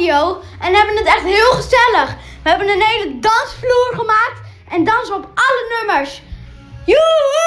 radio en hebben het echt heel gezellig. We hebben een hele dansvloer gemaakt en dansen op alle nummers. Joehoe!